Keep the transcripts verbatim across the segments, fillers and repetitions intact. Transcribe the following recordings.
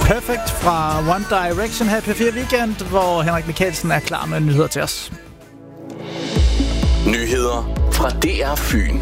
Perfect fra One Direction her på P fire Weekend, hvor Henrik Mikkelsen er klar med nyheder til os. Nyheder fra D R Fyn.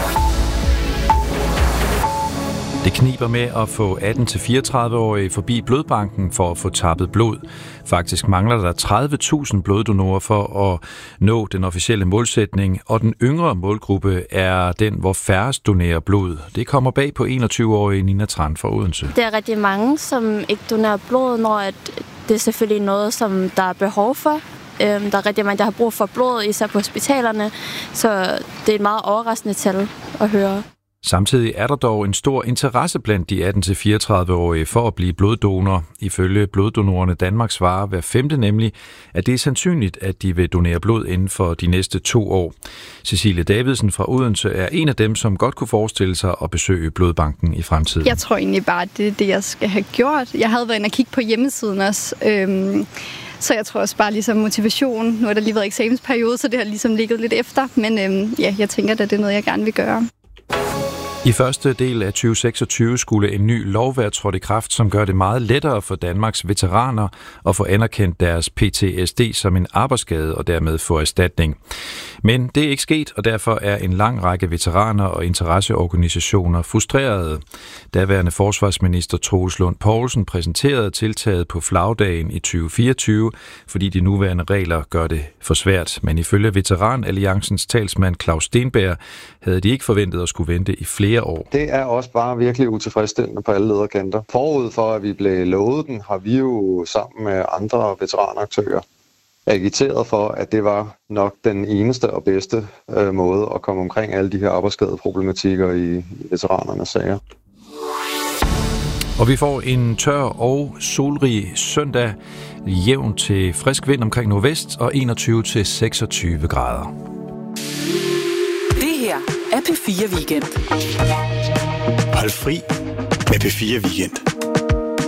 Det kniber med at få atten til fireogtredive-årige forbi blodbanken for at få tappet blod. Faktisk mangler der tredive tusind bloddonorer for at nå den officielle målsætning, og den yngre målgruppe er den, hvor færrest donerer blod. Det kommer bag på enogtyve-årige Nina Tran fra Odense. Det er rigtig mange, som ikke donerer blod, når det er selvfølgelig noget, som der er behov for. Der er rigtig mange, der har brug for blod, især på hospitalerne, så det er et meget overraskende tal at høre. Samtidig er der dog en stor interesse blandt de atten til fireogtredive-årige for at blive bloddonor. Ifølge Bloddonorerne Danmark svarer hver femte nemlig, at det er sandsynligt, at de vil donere blod inden for de næste to år. Cecilie Davidsen fra Odense er en af dem, som godt kunne forestille sig at besøge blodbanken i fremtiden. Jeg tror egentlig bare, at det er det, jeg skal have gjort. Jeg havde været inde og kigge på hjemmesiden også. Øhm Så jeg tror også bare ligesom motivation. Nu har der lige været eksamensperiode, så det har ligesom ligget lidt efter. Men øhm, ja, jeg tænker, at det er noget, jeg gerne vil gøre. I første del af tyve seksogtyve skulle en ny lov være trådt i kraft, som gør det meget lettere for Danmarks veteraner at få anerkendt deres P T S D som en arbejdsskade og dermed få erstatning. Men det er ikke sket, og derfor er en lang række veteraner og interesseorganisationer frustrerede. Daværende forsvarsminister Troels Lund Poulsen præsenterede tiltaget på flagdagen i tyve fireogtyve, fordi de nuværende regler gør det for svært. Men ifølge Veteranalliancens talsmand Claus Stenberg havde de ikke forventet at skulle vente i flere år. Det er også bare virkelig utilfredsstillende på alle lederkanter. Forud for, at vi blev lovet den, har vi jo sammen med andre veteranaktører agiteret for, at det var nok den eneste og bedste øh, måde at komme omkring alle de her arbejdsskadeproblematikker i, i veteranernes sager. Og vi får en tør og solrig søndag, jævn til frisk vind omkring nordvest og enogtyve til seksogtyve grader. Det her er P fire Weekend. Hold fri med P fire Weekend.